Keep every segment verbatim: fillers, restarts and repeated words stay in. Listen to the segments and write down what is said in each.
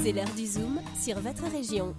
C'est l'heure du Zoom sur votre région.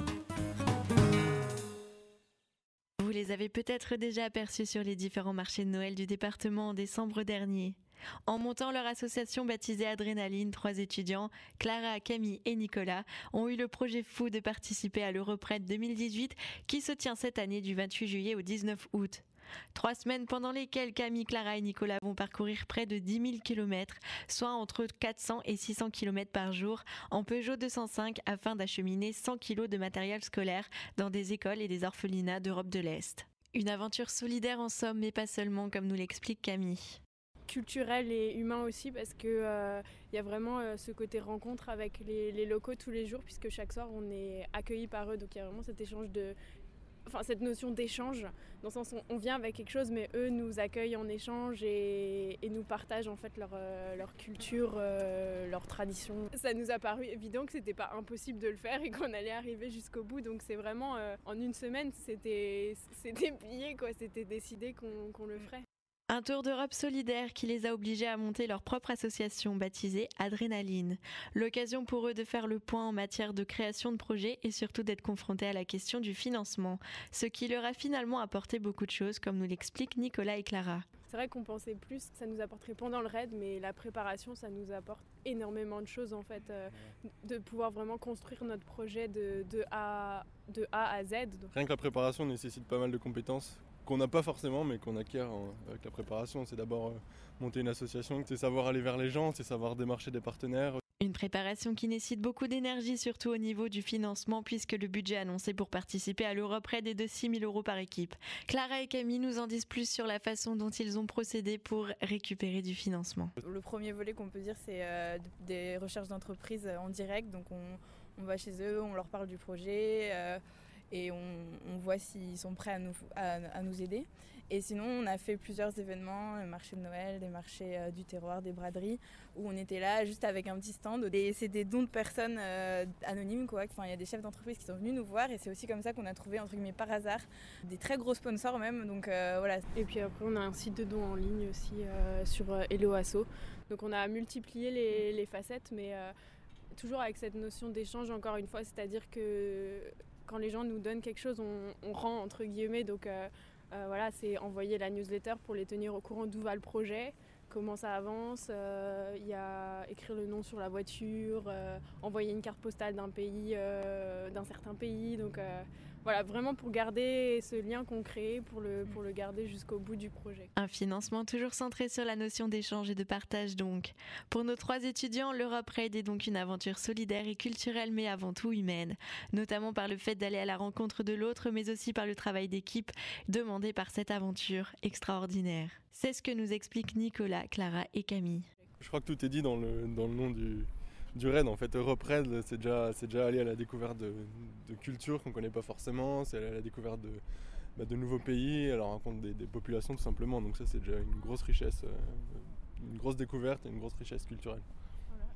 Vous les avez peut-être déjà aperçus sur les différents marchés de Noël du département en décembre dernier. En montant leur association baptisée Adrénaline, trois étudiants, Clara, Camille et Nicolas, ont eu le projet fou de participer à l'Europride deux mille dix-huit qui se tient cette année du vingt-huit juillet au dix-neuf août. Trois semaines pendant lesquelles Camille, Clara et Nicolas vont parcourir près de dix mille kilomètres, soit entre quatre cents et six cents kilomètres par jour, en Peugeot deux cent cinq afin d'acheminer cent kilos de matériel scolaire dans des écoles et des orphelinats d'Europe de l'Est. Une aventure solidaire en somme, mais pas seulement, comme nous l'explique Camille. Culturel et humain aussi, parce qu'il euh, y a vraiment euh, ce côté rencontre avec les, les locaux tous les jours, puisque chaque soir on est accueillis par eux, donc il y a vraiment cet échange de... Enfin, cette notion d'échange, dans le sens où on vient avec quelque chose, mais eux nous accueillent en échange et, et nous partagent en fait leur, euh, leur culture, euh, leur tradition. Ça nous a paru évident que c'était pas impossible de le faire et qu'on allait arriver jusqu'au bout, donc c'est vraiment euh, en une semaine c'était, c'était plié, quoi, c'était décidé qu'on, qu'on le ferait. Un tour d'Europe solidaire qui les a obligés à monter leur propre association baptisée Adrénaline. L'occasion pour eux de faire le point en matière de création de projets et surtout d'être confrontés à la question du financement. Ce qui leur a finalement apporté beaucoup de choses, comme nous l'expliquent Nicolas et Clara. C'est vrai qu'on pensait plus que ça nous apporterait pendant le raid, mais la préparation, ça nous apporte énormément de choses en fait. Euh, de pouvoir vraiment construire notre projet de, de, A, de A à Z. Rien que la préparation nécessite pas mal de compétences qu'on n'a pas forcément, mais qu'on acquiert en, avec la préparation. C'est d'abord euh, monter une association, c'est savoir aller vers les gens, c'est savoir démarcher des partenaires. Une préparation qui nécessite beaucoup d'énergie, surtout au niveau du financement, puisque le budget annoncé pour participer à l'Europride est de six mille euros par équipe. Clara et Camille nous en disent plus sur la façon dont ils ont procédé pour récupérer du financement. Le premier volet qu'on peut dire, c'est euh, des recherches d'entreprise en direct. Donc on, on va chez eux, on leur parle du projet euh, et on, on voit s'ils sont prêts à nous, à, à nous aider. Et sinon, on a fait plusieurs événements, le marché de Noël, des marchés euh, du terroir, des braderies, où on était là juste avec un petit stand. Et c'est des dons de personnes euh, anonymes, quoi. Enfin, il y a des chefs d'entreprise qui sont venus nous voir et c'est aussi comme ça qu'on a trouvé, entre guillemets, par hasard, des très gros sponsors même. Donc euh, voilà. Et puis après, on a un site de dons en ligne aussi euh, sur euh, Hello Asso. Donc on a multiplié les, les facettes, mais euh, toujours avec cette notion d'échange, encore une fois, c'est-à-dire que quand les gens nous donnent quelque chose, on, on rend, entre guillemets, donc... Euh, Euh, voilà, c'est envoyer la newsletter pour les tenir au courant d'où va le projet, comment ça avance, il euh, y a écrire le nom sur la voiture, euh, envoyer une carte postale d'un pays, euh, d'un certain pays. Donc euh, voilà, vraiment pour garder ce lien qu'on crée, pour le, pour le garder jusqu'au bout du projet. Un financement toujours centré sur la notion d'échange et de partage donc. Pour nos trois étudiants, l'Europride est donc une aventure solidaire et culturelle mais avant tout humaine, notamment par le fait d'aller à la rencontre de l'autre mais aussi par le travail d'équipe demandé par cette aventure extraordinaire. C'est ce que nous expliquent Nicolas, Clara et Camille. Je crois que tout est dit dans le, dans le nom du, du raid. En fait, Europride, c'est déjà, c'est déjà aller à la découverte de, de cultures qu'on ne connaît pas forcément, c'est aller à la découverte de, bah, de nouveaux pays, à la rencontre des, des populations tout simplement. Donc ça, c'est déjà une grosse richesse, euh, une grosse découverte et une grosse richesse culturelle. Voilà.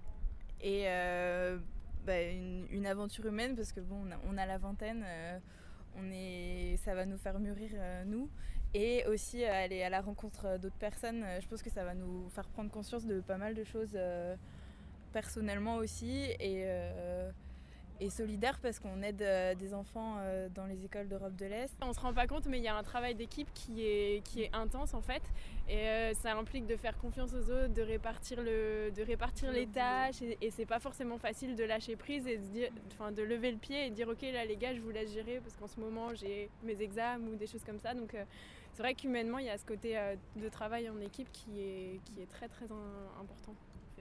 Et euh, bah, une, une aventure humaine, parce que bon, on a, on a la vingtaine, euh, on est, ça va nous faire mûrir, euh, nous. Et aussi euh, aller à la rencontre d'autres personnes, euh, je pense que ça va nous faire prendre conscience de pas mal de choses euh, personnellement aussi et, euh, et solidaire parce qu'on aide euh, des enfants euh, dans les écoles d'Europe de l'Est. On se rend pas compte mais il y a un travail d'équipe qui est, qui est intense en fait et euh, ça implique de faire confiance aux autres, de répartir, le, de répartir les tâches et, et c'est pas forcément facile de lâcher prise et de, dire, enfin, de lever le pied et de dire ok là les gars je vous laisse gérer parce qu'en ce moment j'ai mes examens ou des choses comme ça donc euh, c'est vrai qu'humainement, il y a ce côté euh, de travail en équipe qui est, qui est très très un, important.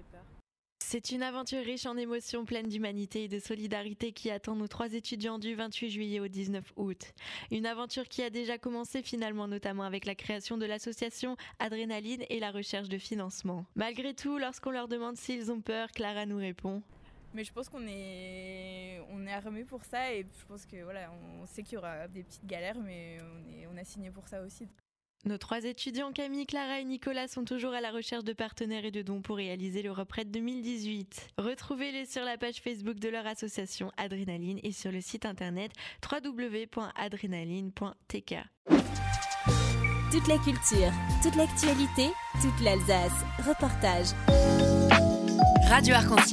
C'est une aventure riche en émotions, pleine d'humanité et de solidarité qui attend nos trois étudiants du vingt-huit juillet au dix-neuf août. Une aventure qui a déjà commencé finalement, notamment avec la création de l'association Adrénaline et la recherche de financement. Malgré tout, lorsqu'on leur demande s'ils ont peur, Clara nous répond... Mais je pense qu'on est, on est armés pour ça et je pense que voilà, on sait qu'il y aura des petites galères, mais on, est, on a signé pour ça aussi. Nos trois étudiants, Camille, Clara et Nicolas, sont toujours à la recherche de partenaires et de dons pour réaliser l'Europride deux mille dix-huit. Retrouvez-les sur la page Facebook de leur association Adrénaline et sur le site internet w w w point adrénaline point t k. Toute la culture, toute l'actualité, toute l'Alsace. Reportage. Radio Arc-en-Ciel.